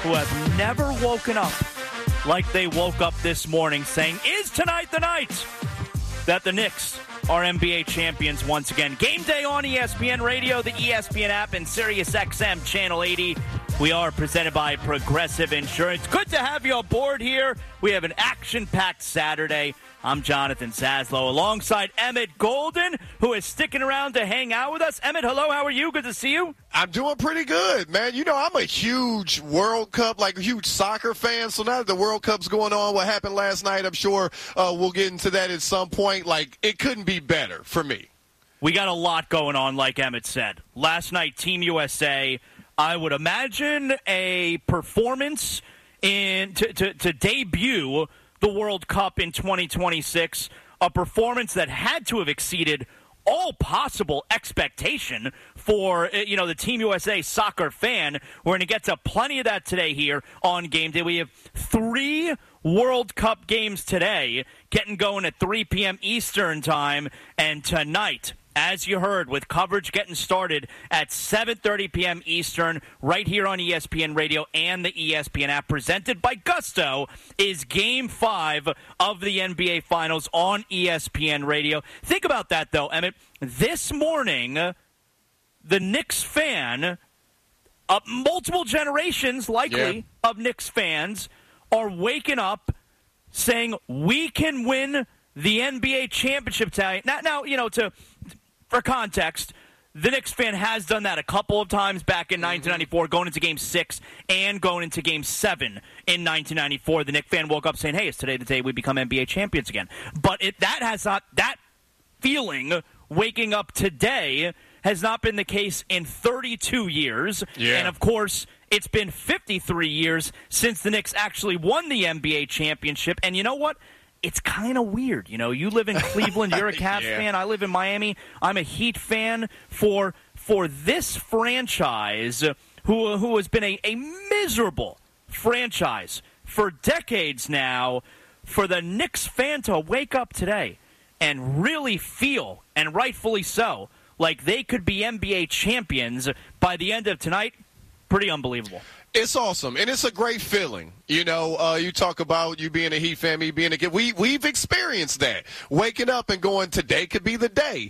who have never woken up like they woke up this morning saying, is tonight the night that the Knicks are NBA champions once again? Game day on ESPN Radio, the ESPN app, and SiriusXM Channel 80. We are presented by Progressive Insurance. Good to have you aboard here. We have an action-packed Saturday. I'm Jonathan Zaslow alongside Emmett Golden, who is sticking around to hang out with us. Emmett, hello. How are you? Good to see you. I'm doing pretty good, man. You know, I'm a huge World Cup, like a huge soccer fan. So now that the World Cup's going on, what happened last night, I'm sure we'll get into that at some point. Like, it couldn't be better for me. We got a lot going on, like Emmett said. Last night, Team USA, I would imagine a performance to debut the World Cup in 2026, a performance that had to have exceeded all possible expectation for, the Team USA soccer fan. We're going to get to plenty of that today here on Game Day. We have 3 World Cup games today, getting going at 3 p.m. Eastern Time, and tonight, as you heard, with coverage getting started at 7:30 p.m. Eastern, right here on ESPN Radio and the ESPN app, presented by Gusto, is Game 5 of the NBA Finals on ESPN Radio. Think about that, though, Emmett. This morning, the Knicks fan, multiple generations, likely, of Knicks fans, are waking up saying, we can win the NBA championship tonight. Now, for context, the Knicks fan has done that a couple of times back in 1994, going into Game 6 and going into Game 7 in 1994. The Knicks fan woke up saying, hey, is today the day we become NBA champions again? But that feeling waking up today has not been the case in 32 years. Yeah. And, of course, it's been 53 years since the Knicks actually won the NBA championship. And you know what? It's kind of weird. You know, you live in Cleveland, you're a Cavs fan. I live in Miami. I'm a Heat fan. For this franchise, who has been a miserable franchise for decades now, for the Knicks fan to wake up today and really feel, and rightfully so, like they could be NBA champions by the end of tonight, pretty unbelievable. It's awesome, and it's a great feeling. You know, you talk about you being a Heat fan, me being a kid. We've experienced that. Waking up and going, today could be the day